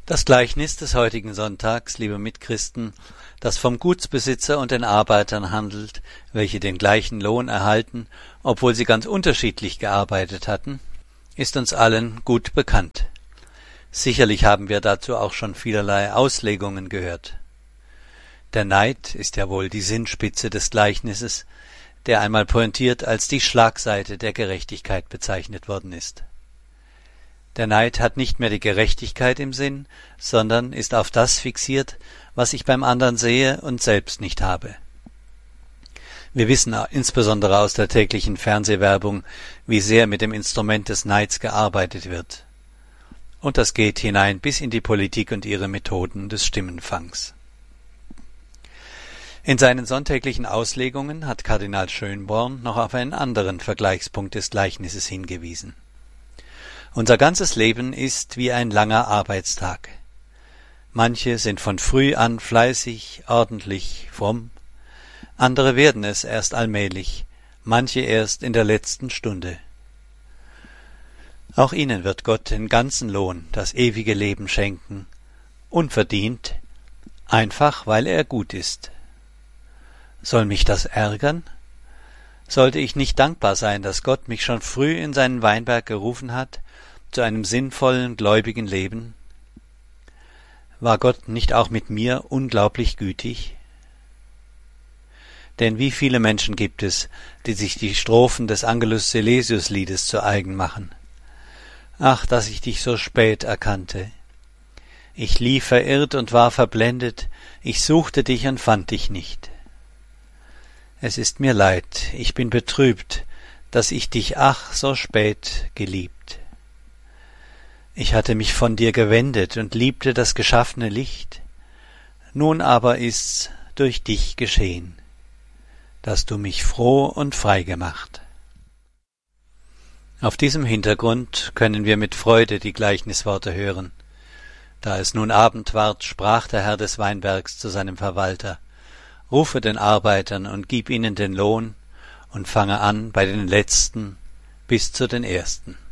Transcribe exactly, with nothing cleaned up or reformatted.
Das Gleichnis des heutigen Sonntags, liebe Mitchristen, das vom Gutsbesitzer und den Arbeitern handelt, welche den gleichen Lohn erhalten, obwohl sie ganz unterschiedlich gearbeitet hatten, ist uns allen gut bekannt. Sicherlich haben wir dazu auch schon vielerlei Auslegungen gehört. Der Neid ist ja wohl die Sinnspitze des Gleichnisses, der einmal pointiert als die Schlagseite der Gerechtigkeit bezeichnet worden ist. Der Neid hat nicht mehr die Gerechtigkeit im Sinn, sondern ist auf das fixiert, was ich beim anderen sehe und selbst nicht habe. Wir wissen insbesondere aus der täglichen Fernsehwerbung, wie sehr mit dem Instrument des Neids gearbeitet wird. Und das geht hinein bis in die Politik und ihre Methoden des Stimmenfangs. In seinen sonntäglichen Auslegungen hat Kardinal Schönborn noch auf einen anderen Vergleichspunkt des Gleichnisses hingewiesen. Unser ganzes Leben ist wie ein langer Arbeitstag. Manche sind von früh an fleißig, ordentlich, fromm, andere werden es erst allmählich, manche erst in der letzten Stunde. Auch ihnen wird Gott den ganzen Lohn, das ewige Leben schenken, unverdient, einfach weil er gut ist. Soll mich das ärgern? Sollte ich nicht dankbar sein, dass Gott mich schon früh in seinen Weinberg gerufen hat, zu einem sinnvollen, gläubigen Leben? War Gott nicht auch mit mir unglaublich gütig? Denn wie viele Menschen gibt es, die sich die Strophen des Angelus Silesius-Liedes zu eigen machen? Ach, dass ich dich so spät erkannte. Ich lief verirrt und war verblendet, ich suchte dich und fand dich nicht. Es ist mir leid, ich bin betrübt, dass ich dich ach so spät geliebt. Ich hatte mich von dir gewendet und liebte das geschaffene Licht. Nun aber ist's durch dich geschehen, dass du mich froh und frei gemacht. Auf diesem Hintergrund können wir mit Freude die Gleichnisworte hören. Da es nun Abend ward, sprach der Herr des Weinbergs zu seinem Verwalter: Rufe den Arbeitern und gib ihnen den Lohn und fange an bei den Letzten bis zu den Ersten.